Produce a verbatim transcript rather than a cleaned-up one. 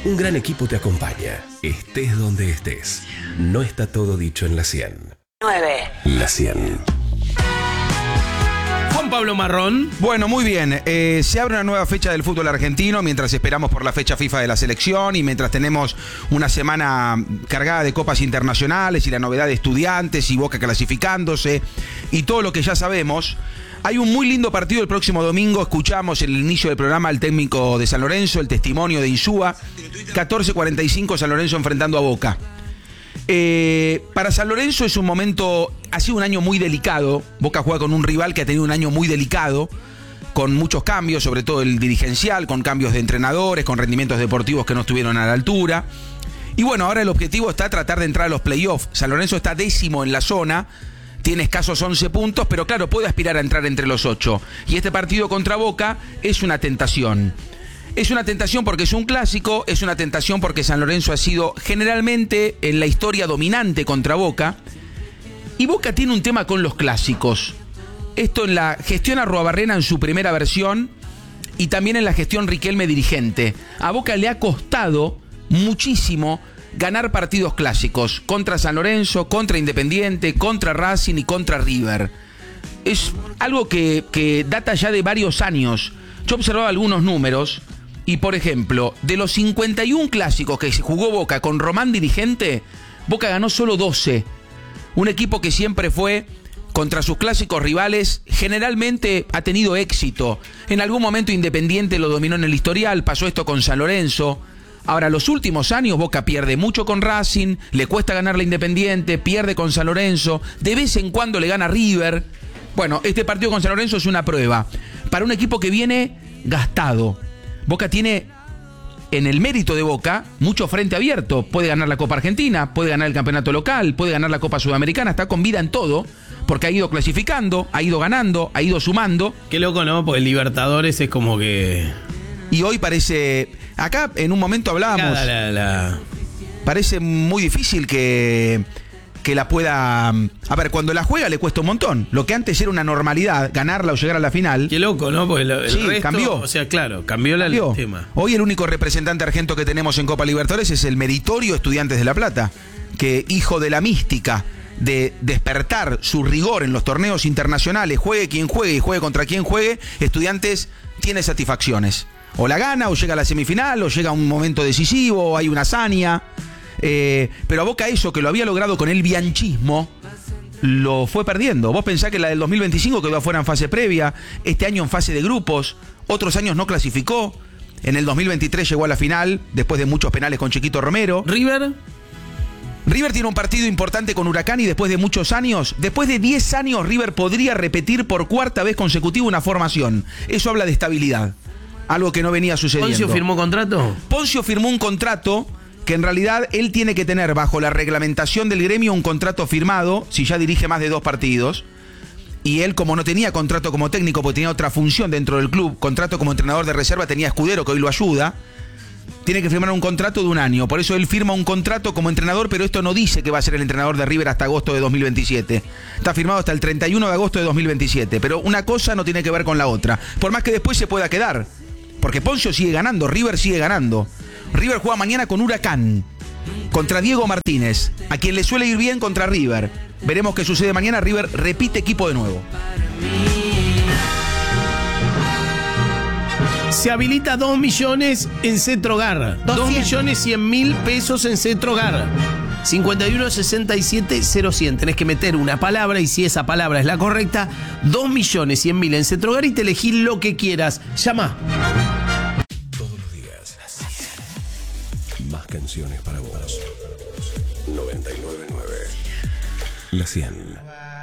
Un gran equipo te acompaña, estés donde estés. No está todo dicho en la cien. nueve. La cien. Juan Pablo Marrón. Bueno, muy bien. Eh, se abre una nueva fecha del fútbol argentino mientras esperamos por la fecha FIFA de la selección y mientras tenemos una semana cargada de copas internacionales y la novedad de Estudiantes y Boca clasificándose y todo lo que ya sabemos. Hay un muy lindo partido el próximo domingo. Escuchamos en el inicio del programa al técnico de San Lorenzo, el testimonio de Insúa. catorce cuarenta y cinco San Lorenzo enfrentando a Boca. Eh, para San Lorenzo es un momento, ha sido un año muy delicado. Boca juega con un rival que ha tenido un año muy delicado, con muchos cambios, sobre todo el dirigencial, con cambios de entrenadores, con rendimientos deportivos que no estuvieron a la altura. Y bueno, ahora el objetivo está tratar de entrar a los playoffs. San Lorenzo está décimo en la zona, tiene escasos once puntos, pero claro, puede aspirar a entrar entre los ocho. Y este partido contra Boca es una tentación. Es una tentación porque es un clásico, es una tentación porque San Lorenzo ha sido generalmente en la historia dominante contra Boca. Y Boca tiene un tema con los clásicos. Esto en la gestión Arruabarrena en su primera versión y también en la gestión Riquelme dirigente. A Boca le ha costado muchísimo ganar partidos clásicos contra San Lorenzo, contra Independiente, contra Racing y contra River. Es algo que, que data ya de varios años. Yo observaba algunos números. Y por ejemplo, de los cincuenta y uno clásicos que se jugó Boca con Román dirigente, Boca ganó solo doce. Un equipo que siempre fue contra sus clásicos rivales, generalmente ha tenido éxito. En algún momento Independiente lo dominó en el historial, pasó esto con San Lorenzo. Ahora, los últimos años Boca pierde mucho con Racing, le cuesta ganarle a Independiente, pierde con San Lorenzo, de vez en cuando le gana a River. Bueno, este partido con San Lorenzo es una prueba para un equipo que viene gastado. Boca tiene, en el mérito de Boca, mucho frente abierto. Puede ganar la Copa Argentina, puede ganar el campeonato local, puede ganar la Copa Sudamericana, está con vida en todo, porque ha ido clasificando, ha ido ganando, ha ido sumando. Qué loco, ¿no? Porque el Libertadores es como que... Y hoy parece... Acá en un momento hablábamos... La, la... Parece muy difícil que... que la pueda... A ver, cuando la juega le cuesta un montón. Lo que antes era una normalidad, ganarla o llegar a la final. Qué loco, ¿no? Porque el, el sí, resto, cambió. O sea, claro, cambió, cambió. el tema. Hoy el único representante argento que tenemos en Copa Libertadores es el meritorio Estudiantes de La Plata, que hijo de la mística de despertar su rigor en los torneos internacionales, juegue quien juegue y juegue contra quien juegue, Estudiantes tiene satisfacciones. O la gana, o llega a la semifinal, o llega a un momento decisivo, o hay una hazaña. Eh, pero a Boca eso que lo había logrado con el bianchismo lo fue perdiendo. Vos pensás que la del dos mil veinticinco quedó afuera en fase previa, este año en fase de grupos, otros años no clasificó. En el dos mil veintitrés llegó a la final después de muchos penales con Chiquito Romero. River River tiene un partido importante con Huracán y después de muchos años, después de diez años, River podría repetir por cuarta vez consecutiva una formación. Eso habla de estabilidad, algo que no venía sucediendo. ¿Poncio firmó contrato? Poncio firmó un contrato que en realidad él tiene que tener bajo la reglamentación del gremio un contrato firmado si ya dirige más de dos partidos. Y él, como no tenía contrato como técnico porque tenía otra función dentro del club, contrato como entrenador de reserva tenía Escudero que hoy lo ayuda, tiene que firmar un contrato de un año. Por eso él firma un contrato como entrenador, pero esto no dice que va a ser el entrenador de River hasta agosto de dos mil veintisiete. Está firmado hasta el treinta y uno de agosto de dos mil veintisiete. Pero una cosa no tiene que ver con la otra. Por más que después se pueda quedar. Porque Poncio sigue ganando, River sigue ganando. River juega mañana con Huracán, contra Diego Martínez, a quien le suele ir bien contra River. Veremos qué sucede mañana. River repite equipo de nuevo. Se habilita dos millones en Cetrogar. dos millones cien mil pesos en Cetrogar. cincuenta y uno sesenta y siete cero cien. Tenés que meter una palabra y si esa palabra es la correcta, dos millones cien mil en Cetrogar y te elegís lo que quieras. Llama. Todos los días. Más canciones para vos. noventa y nueve punto nueve. La cien.